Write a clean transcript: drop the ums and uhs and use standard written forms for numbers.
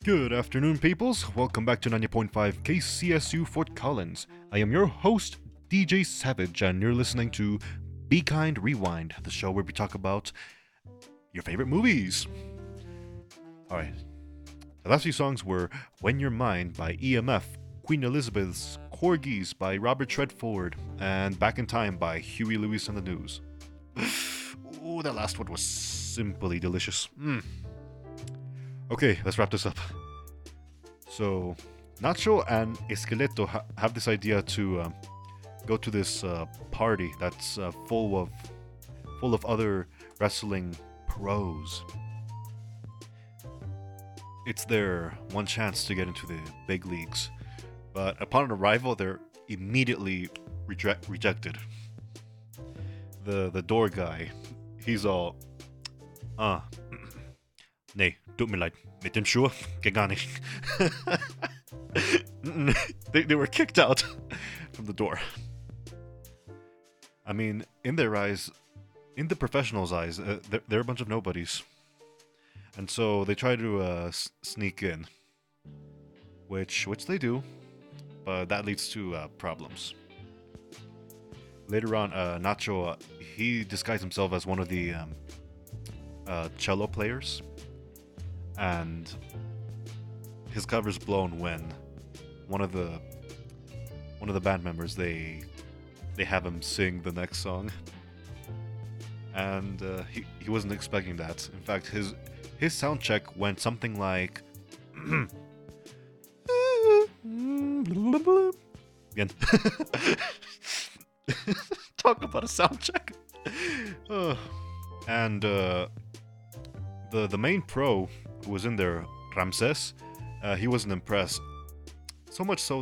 Good afternoon, peoples. Welcome back to 90.5 KCSU Fort Collins. I am your host, DJ Savage, and you're listening to Be Kind Rewind, the show where we talk about your favorite movies. Alright, the last few songs were When You're Mine by EMF, Queen Elizabeth's Corgis by Robert Treadford, and Back in Time by Huey Lewis and the News. Ooh, that last one was simply delicious. Okay, let's wrap this up. So, Nacho and Esqueleto have this idea to go to this party that's full of other wrestling pros. It's their one chance to get into the big leagues, but upon arrival, they're immediately rejected. The door guy, he's all, nee, tut mir leid, mit dem Schuh, geht gar nicht. They were kicked out from the door. I mean, in their eyes, in the professionals' eyes, they're a bunch of nobodies. And so they try to sneak in, which they do, but that leads to problems. Later on, Nacho, he disguised himself as one of the cello players, and his cover's blown when one of the band members they have him sing the next song, and he wasn't expecting that. In fact, his sound check went something like again. Talk about a sound check. And the main pro who was in there, Ramses, he wasn't impressed. So much so